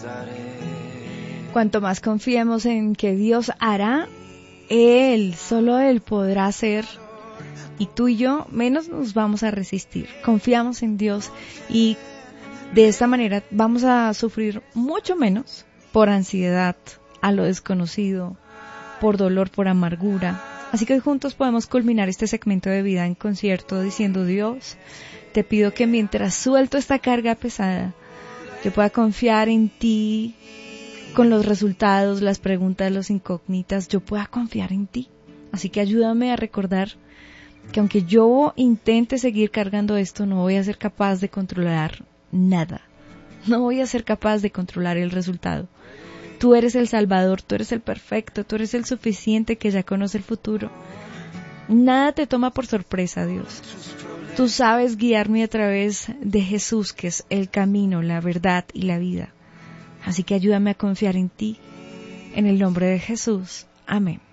Cuanto más confiemos en que Dios hará, Él, solo Él podrá hacer, y tú y yo menos nos vamos a resistir. Confiamos en Dios y de esta manera vamos a sufrir mucho menos por ansiedad, a lo desconocido, por dolor, por amargura. Así que juntos podemos culminar este segmento de Vida en Concierto diciendo: Dios, te pido que mientras suelto esta carga pesada, yo pueda confiar en ti con los resultados, las preguntas, las incógnitas, yo pueda confiar en ti. Así que ayúdame a recordar que aunque yo intente seguir cargando esto, no voy a ser capaz de controlar nada. No voy a ser capaz de controlar el resultado. Tú eres el Salvador, tú eres el perfecto, tú eres el suficiente que ya conoce el futuro. Nada te toma por sorpresa, Dios. Tú sabes guiarme a través de Jesús, que es el camino, la verdad y la vida. Así que ayúdame a confiar en ti. En el nombre de Jesús. Amén.